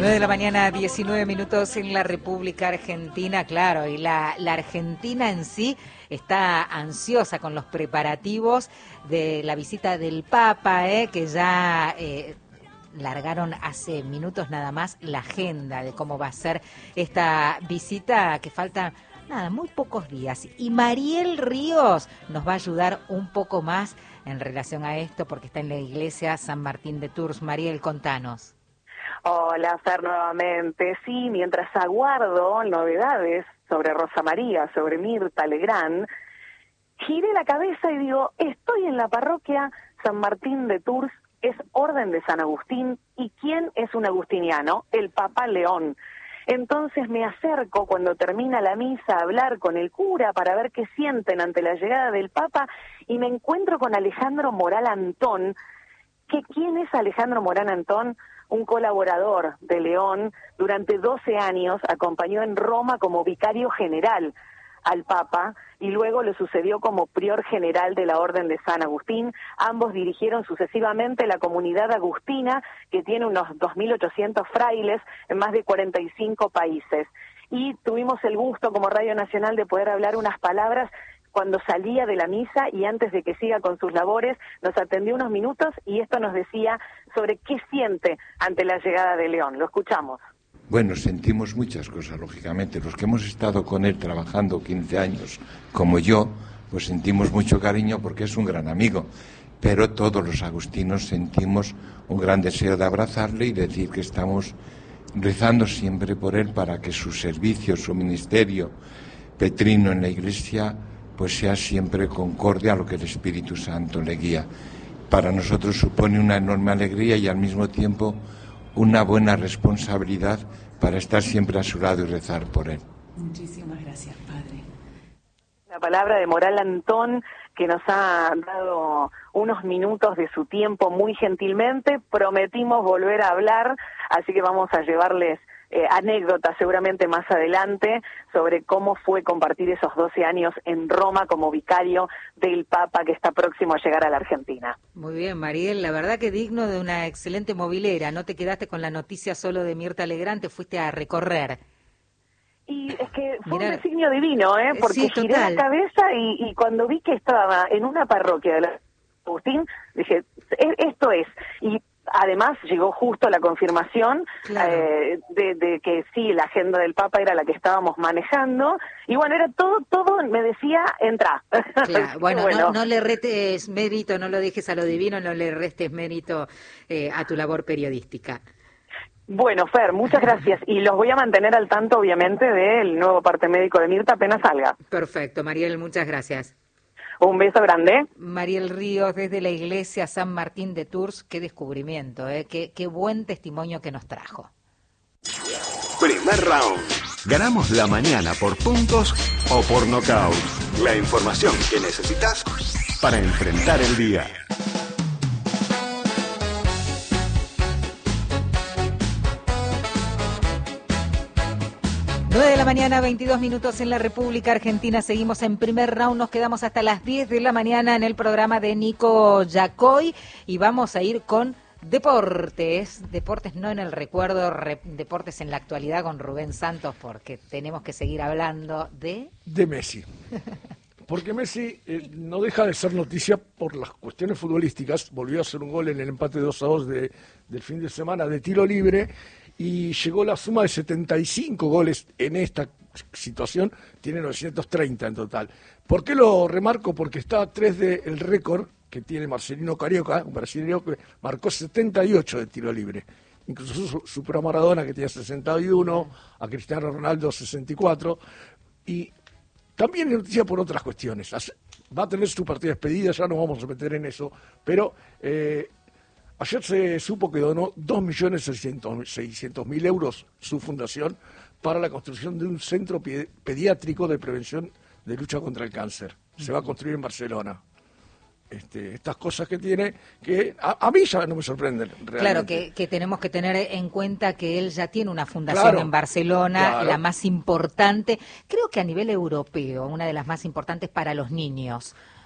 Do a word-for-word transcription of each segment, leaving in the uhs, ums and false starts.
nueve de la mañana, diecinueve minutos en la República Argentina, claro, y la, la Argentina en sí está ansiosa con los preparativos de la visita del Papa, eh, que ya eh, largaron hace minutos nada más la agenda de cómo va a ser esta visita, que falta nada, muy pocos días. Y Mariel Ríos nos va a ayudar un poco más en relación a esto, porque está en la iglesia San Martín de Tours. Mariel, contanos. Hola, Fer, nuevamente. Sí, mientras aguardo novedades sobre Rosa María, sobre Mirta Legrand, giré la cabeza y digo, estoy en la parroquia San Martín de Tours, es Orden de San Agustín, ¿y quién es un agustiniano? El Papa León. Entonces me acerco cuando termina la misa a hablar con el cura para ver qué sienten ante la llegada del Papa, y me encuentro con Alejandro Moral Antón. ¿Que quién es Alejandro Moral Antón? Un colaborador de León, durante doce años acompañó en Roma como vicario general al Papa y luego lo sucedió como prior general de la Orden de San Agustín. Ambos dirigieron sucesivamente la comunidad agustina, que tiene unos dos mil ochocientos frailes en más de cuarenta y cinco países. Y tuvimos el gusto como Radio Nacional de poder hablar unas palabras cuando salía de la misa, y antes de que siga con sus labores, nos atendió unos minutos y esto nos decía sobre qué siente ante la llegada de León. Lo escuchamos. Bueno, sentimos muchas cosas, lógicamente. Los que hemos estado con él trabajando quince años, como yo, pues sentimos mucho cariño porque es un gran amigo. Pero todos los agustinos sentimos un gran deseo de abrazarle y decir que estamos rezando siempre por él para que su servicio, su ministerio petrino en la Iglesia, pues sea siempre concordia a lo que el Espíritu Santo le guía. Para nosotros supone una enorme alegría y al mismo tiempo una buena responsabilidad para estar siempre a su lado y rezar por él. Muchísimas gracias, Padre. La palabra de Moral Antón, que nos ha dado unos minutos de su tiempo muy gentilmente. Prometimos volver a hablar, así que vamos a llevarles eh, anécdotas seguramente más adelante sobre cómo fue compartir esos doce años en Roma como vicario del Papa, que está próximo a llegar a la Argentina. Muy bien, Mariel, la verdad que digno de una excelente movilera. No te quedaste con la noticia solo de Mirta Legrand, te fuiste a recorrer. Y es que fue Mirá, un designio divino, ¿eh? Porque sí, giré la cabeza y, y cuando vi que estaba en una parroquia de la Agustín, dije, "E- esto es". Y además llegó justo la confirmación, claro, eh, de, de que sí, la agenda del Papa era la que estábamos manejando. Y bueno, era todo, todo me decía, entra. Claro, bueno, bueno. No, no le restes mérito, no lo dejes a lo divino, no le restes mérito eh, a tu labor periodística. Bueno, Fer, muchas gracias. Y los voy a mantener al tanto, obviamente, del nuevo parte médico de Mirta apenas salga. Perfecto, Mariel, muchas gracias. Un beso grande. Mariel Ríos, desde la iglesia San Martín de Tours. Qué descubrimiento, ¿eh? Qué, qué buen testimonio que nos trajo. Primer round. Ganamos la mañana por puntos o por nocaut. La información que necesitas para enfrentar el día. nueve de la mañana, veintidós minutos en la República Argentina. Seguimos en primer round. Nos quedamos hasta las diez de la mañana en el programa de Nico Yacoy y vamos a ir con deportes. Deportes no en el recuerdo, re, deportes en la actualidad con Rubén Santos, porque tenemos que seguir hablando de... De Messi. Porque Messi eh, no deja de ser noticia por las cuestiones futbolísticas. Volvió a hacer un gol en el empate dos a dos de, del fin de semana de tiro libre. Y llegó la suma de setenta y cinco goles en esta situación, tiene novecientos treinta en total. ¿Por qué lo remarco? Porque está a tres del récord que tiene Marcelino Carioca, un brasileño que marcó setenta y ocho de tiro libre. Incluso su, superó a Maradona, que tenía sesenta y uno, a Cristiano Ronaldo sesenta y cuatro. Y también es noticia por otras cuestiones. Va a tener su partida de despedida, ya no vamos a meter en eso, pero... Eh, Ayer se supo que donó dos millones seiscientos mil euros su fundación para la construcción de un centro pediátrico de prevención de lucha contra el cáncer. Se va a construir en Barcelona. Este, estas cosas que tiene, que a, a mí ya no me sorprenden realmente. Claro, que, que tenemos que tener en cuenta que él ya tiene una fundación claro, en Barcelona, claro. la más importante, creo que a nivel europeo, una de las más importantes para los niños.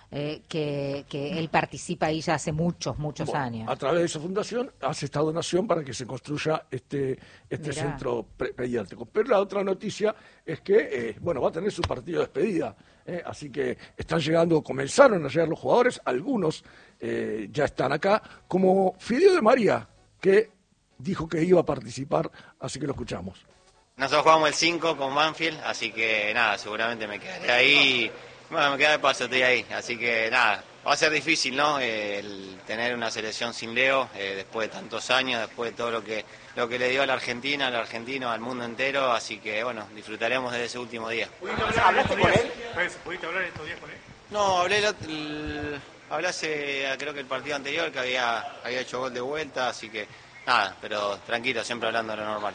eh, que, que él participa ahí ya hace muchos, muchos Bueno, años. A través de esa fundación hace esta donación para que se construya este, este Mirá. centro pre- pediátrico. Pero la otra noticia es que, eh, bueno, va a tener su partido de despedida. eh, así que están llegando, comenzaron a llegar los jugadores, algunos eh, ya están acá, como Fideo de María, que dijo que iba a participar, así que lo escuchamos. Nosotros jugamos el cinco con Banfield, así que nada, seguramente me quedaré ahí. Bueno, me queda de paso, estoy ahí. Así que nada, va a ser difícil, ¿no? Eh, el tener una selección sin Leo, eh, después de tantos años, después de todo lo que lo que le dio a la Argentina, al argentino, al mundo entero. Así que bueno, disfrutaremos de ese último día. ¿Hablaste con él? ¿Pudiste hablar estos días con él? No, hablé, el, el- hablé hace, creo que el partido anterior, que había, había hecho gol de vuelta, así que nada, pero tranquilo, siempre hablando de lo normal.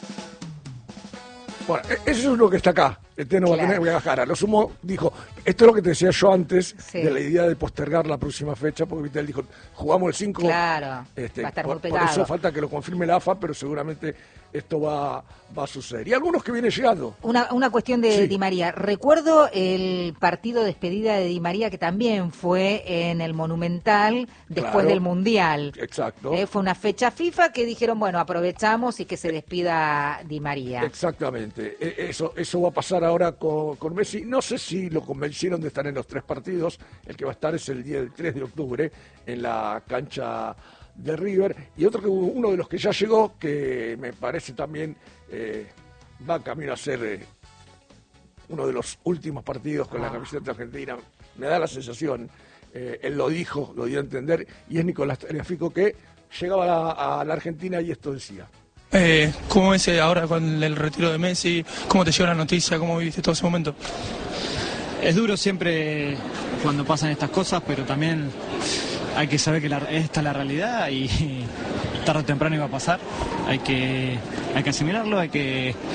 Bueno, e- eso es lo que está acá. Este no va a Claro. tener que viajar. A lo sumo dijo, esto es lo que te decía yo antes Sí. de la idea de postergar la próxima fecha, porque viste, él dijo, jugamos el cinco. Claro, este, va a estar por, muy por pegado. eso falta que lo confirme la A F A, pero seguramente esto va, va a suceder. Y algunos que vienen llegando. Una, una cuestión de Sí. Di María. Recuerdo el partido de despedida de Di María, que también fue en el Monumental después Claro. del Mundial. Exacto. Eh, fue una fecha FIFA que dijeron, bueno, aprovechamos y que se despida Di María. Exactamente. E- Eso, eso va a pasar ahora con, con Messi. No sé si lo convencieron de estar en los tres partidos. El que va a estar es el día del tres de octubre en la cancha de River. Y otro que uno de los que ya llegó, que me parece también eh, va camino a ser eh, uno de los últimos partidos con la camiseta argentina. Me da la sensación, eh, él lo dijo, lo dio a entender, y es Nicolás Tagliafico, que llegaba a la, a la Argentina y esto decía. Eh, ¿Cómo ves eh, ahora con el retiro de Messi? ¿Cómo te llegó la noticia? ¿Cómo viviste todo ese momento? Es duro siempre cuando pasan estas cosas, pero también hay que saber que la, esta es la realidad y, y tarde o temprano iba a pasar. Hay que, hay que asimilarlo, hay que, eh,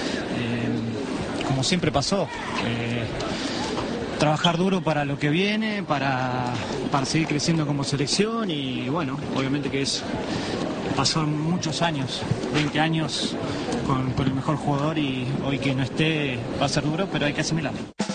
como siempre pasó, eh, trabajar duro para lo que viene, para, para seguir creciendo como selección y bueno, obviamente que es... Pasó muchos años, veinte años con, con el mejor jugador y hoy que no esté va a ser duro, pero hay que asimilarlo.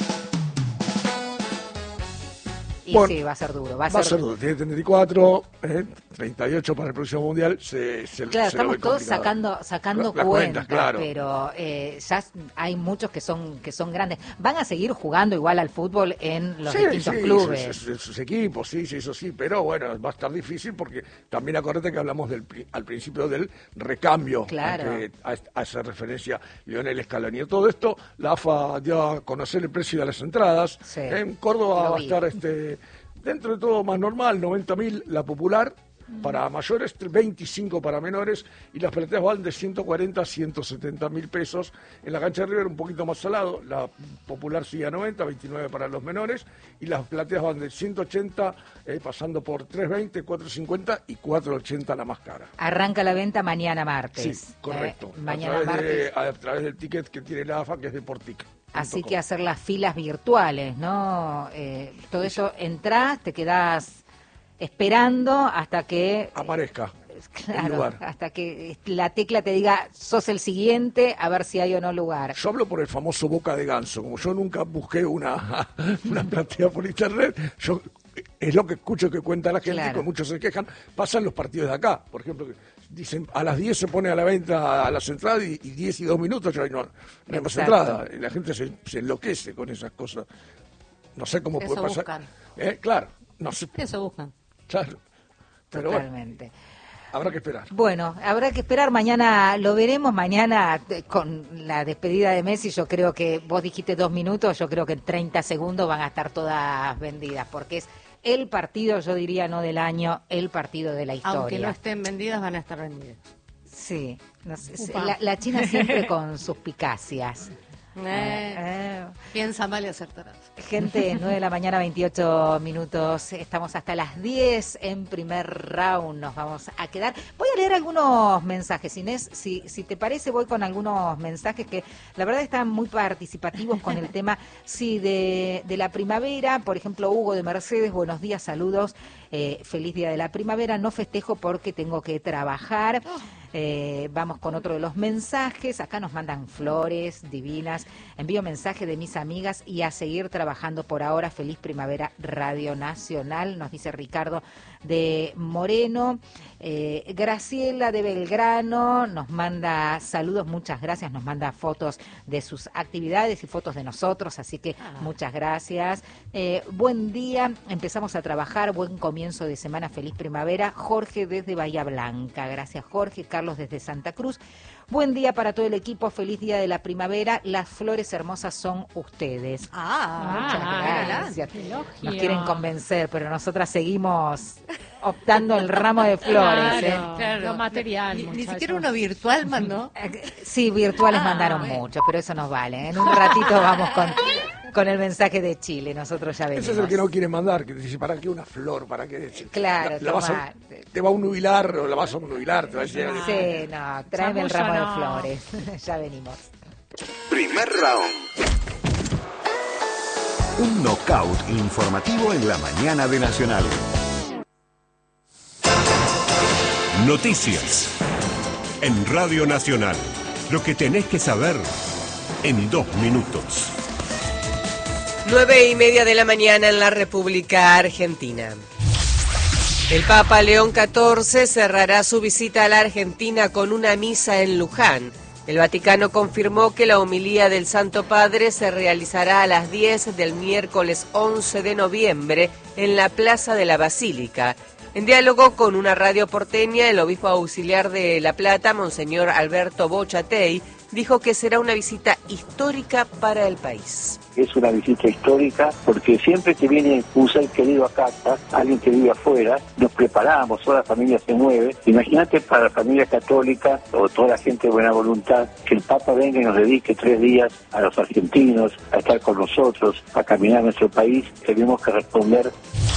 Y Bueno, sí, va a ser duro. Va a, Va a ser, ser duro, tiene treinta y cuatro, eh, treinta y ocho para el próximo mundial. Se, se, Claro, se lo estamos ve todos complicado. sacando sacando La- las cuentas, cuentas, claro. pero eh, ya hay muchos que son que son grandes. Van a seguir jugando igual al fútbol en los Sí, distintos sí, clubes. sus, sus- sus equipos, sí, sí, eso sí, pero bueno, va a estar difícil porque también acuérdate que hablamos del, pri- al principio del recambio, Claro. a que a- hace referencia Lionel Scaloni. Y todo esto, la A F A dio a conocer el precio de las entradas. Sí, En Córdoba lo va a vi. estar este, dentro de todo más normal, noventa mil la popular. Para mayores, veinticinco para menores, y las plateas van de ciento cuarenta a ciento setenta mil pesos. En la cancha de River un poquito más salado, la popular sigue a noventa, veintinueve para los menores, y las plateas van de ciento ochenta, eh, pasando por trescientos veinte, cuatrocientos cincuenta y cuatrocientos ochenta la más cara. Arranca la venta mañana martes. Sí, correcto. Eh, mañana a, través de- martes. a través del ticket que tiene la A F A, que es de Portic. Así que hacer las filas virtuales, ¿no? Eh, todo eso, entrás, te quedás esperando hasta que... aparezca el Claro, lugar. hasta que la tecla te diga, sos el siguiente, a ver si hay o no lugar. Yo hablo por el famoso boca de ganso. Como yo nunca busqué una, una platea por internet, yo es lo que escucho que cuenta la gente, Claro. con muchos se quejan, pasan los partidos de acá. Por ejemplo, que dicen a las diez se pone a la venta a las entradas y, y diez y dos minutos ya no, no hay más Exacto. entrada. Y la gente se, se enloquece con esas cosas. No sé cómo Eso puede pasar. buscan. Eh, Claro, no sé. Eso buscan. Claro. Pero bueno, Totalmente. habrá que esperar. Bueno, habrá que esperar, mañana lo veremos, mañana eh, con la despedida de Messi, yo creo que, vos dijiste dos minutos, yo creo que en treinta segundos van a estar todas vendidas, porque es el partido, yo diría no del año, el partido de la historia. Aunque no estén vendidas, van a estar vendidas. Sí, no sé, Upa. la, la China siempre con sus picacias. Eh, Eh, Piensa mal y acertarás. Gente, nueve de la mañana, veintiocho minutos. Estamos hasta las diez en primer round. Nos vamos a quedar. Voy a leer algunos mensajes, Inés. Si, si te parece, voy con algunos mensajes que la verdad están muy participativos con el tema, sí, de, de la primavera. Por ejemplo, Hugo de Mercedes, buenos días, saludos. Eh, feliz día de la primavera. No festejo porque tengo que trabajar. Eh, vamos con otro de los mensajes. Acá nos mandan flores divinas. Envío mensaje de mis amigas y a seguir trabajando por ahora. Feliz primavera, Radio Nacional, nos dice Ricardo de Moreno. Eh, Graciela de Belgrano nos manda saludos, muchas gracias, nos manda fotos de sus actividades y fotos de nosotros, así que ah. muchas gracias. Eh, buen día, empezamos a trabajar, buen comienzo de semana, feliz primavera. Jorge desde Bahía Blanca, gracias Jorge. Carlos desde Santa Cruz. Buen día para todo el equipo, feliz día de la primavera, las flores hermosas son ustedes. Ah, muchas ah, gracias. Nos quieren convencer, pero nosotras seguimos optando el ramo de flores. Claro, ¿eh? claro. Lo material. Ni, ni siquiera uno virtual mandó. Sí, virtuales ah, mandaron bueno. muchos, pero eso nos vale. En un ratito vamos con, con el mensaje de Chile, nosotros ya venimos. Ese es el que no quiere mandar, que dice, ¿para qué una flor? ¿Para qué? Claro, la, la vas a, te va a nubilar o la vas a nubilar. Te va a decir, sí, no, tráeme el ramo no. de flores. Ya venimos. Primer round. Un knockout informativo en la mañana de Nacional. Noticias. En Radio Nacional. Lo que tenés que saber en dos minutos. Nueve y media de la mañana en la República Argentina. El Papa León catorce cerrará su visita a la Argentina con una misa en Luján. El Vaticano confirmó que la homilía del Santo Padre se realizará a las diez del miércoles once de noviembre en la Plaza de la Basílica. En diálogo con una radio porteña, el obispo auxiliar de La Plata, Monseñor Alberto Bochatey, dijo que será una visita histórica para el país. Es una visita histórica porque siempre que viene un ser querido a casa, alguien que vive afuera, nos preparamos, toda la familia se mueve. Imagínate para la familia católica o toda la gente de buena voluntad que el Papa venga y nos dedique tres días a los argentinos, a estar con nosotros, a caminar nuestro país. Tenemos que responder.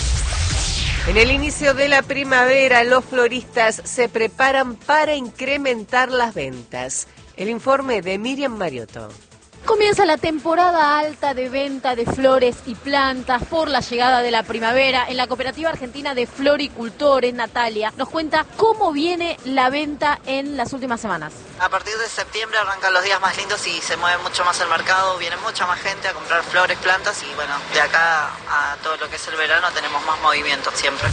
En el inicio de la primavera, los floristas se preparan para incrementar las ventas. El informe de Miriam Mariotto. Comienza la temporada alta de venta de flores y plantas por la llegada de la primavera. En la Cooperativa Argentina de Floricultores, Natalia nos cuenta cómo viene la venta en las últimas semanas. A partir de septiembre arrancan los días más lindos y se mueve mucho más el mercado, viene mucha más gente a comprar flores, plantas y bueno, de acá a todo lo que es el verano tenemos más movimiento siempre.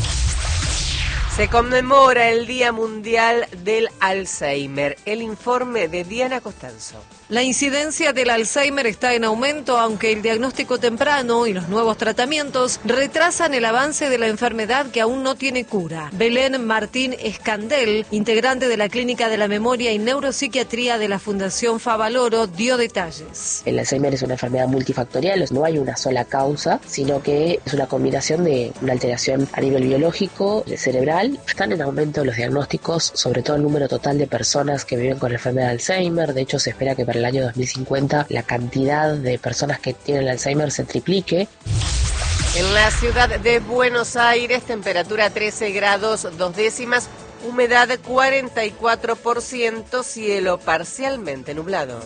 Se conmemora el Día Mundial del Alzheimer. El informe de Diana Costanzo. La incidencia del Alzheimer está en aumento, aunque el diagnóstico temprano y los nuevos tratamientos retrasan el avance de la enfermedad que aún no tiene cura. Belén Martín Escandel, integrante de la Clínica de la Memoria y Neuropsiquiatría de la Fundación Favaloro, dio detalles. El Alzheimer es una enfermedad multifactorial, no hay una sola causa, sino que es una combinación de una alteración a nivel biológico, cerebral. Están en aumento los diagnósticos, sobre todo el número total de personas que viven con la enfermedad de Alzheimer. De hecho, se espera que para el año dos mil cincuenta la cantidad de personas que tienen Alzheimer se triplique. En la ciudad de Buenos Aires, temperatura trece grados dos décimas, humedad cuarenta y cuatro por ciento, cielo parcialmente nublado.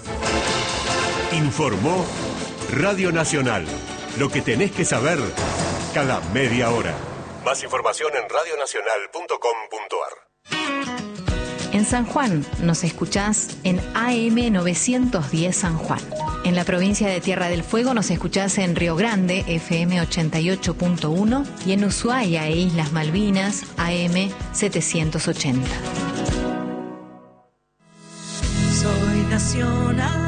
Informó Radio Nacional. Lo que tenés que saber cada media hora. Más información en radio nacional punto com punto a r. En San Juan nos escuchás en A M novecientos diez San Juan. En la provincia de Tierra del Fuego nos escuchás en Río Grande, F M ochenta y ocho punto uno, y en Ushuaia e Islas Malvinas, A M setecientos ochenta. Soy nacional.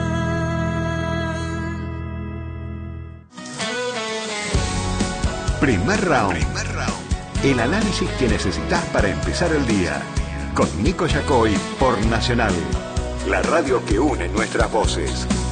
Primer round. Primer round. El análisis que necesitas para empezar el día. Con Nico Yacoy por Nacional, la radio que une nuestras voces.